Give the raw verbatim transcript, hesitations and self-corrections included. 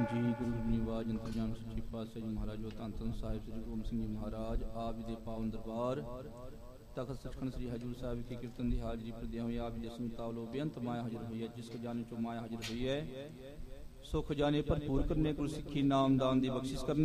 ਜੀ ਗੁਰੂ ਨਿਵਾਜ ਇੰਤਜ਼ਾਮ ਸੱਚੇ ਪਾਤਸ਼ਾਹ ਜੀ ਮਹਾਰਾਜ ਧੰਨ ਧੰਨ ਸਾਹਿਬ ਸ੍ਰੀ ਗੁਰੂ ਗੋਬਿੰਦ ਸਿੰਘ ਜੀ ਮਹਾਰਾਜ ਆਪ ਜੀ ਦੇ ਪਾਵਨ ਦਰਬਾਰ ਤਖਤ ਸੱਚਖੰਡ ਸ੍ਰੀ ਹਜ਼ੂਰ ਸਾਹਿਬ ਵਿਖੇ ਕੀਰਤਨ ਦੀ ਹਾਜ਼ਰੀ ਭਰਦਿਆਂ ਹੋਏ ਆਪ ਜੀ ਦੇ ਸੰਤਾਵ ਲੋ ਬੇਅੰਤ ਮਾਇਆ ਹਾਜ਼ਰ ਹੋਈ ਹੈ। ਜਿਸ ਕੋ ਜਾਣੇ ਚੋ ਮਾਇਆ ਹਾਜ਼ਰ ਹੋਈ ਹੈ, ਸੁਖ ਜਾਣੇ ਭਰਪੂਰ ਕਰਨੇ, ਗੁਰ ਸਿੱਖੀ ਨਾਮ ਦਾਨ ਦੀ ਬਖਸ਼ਿਸ਼ ਕਰਨੀ।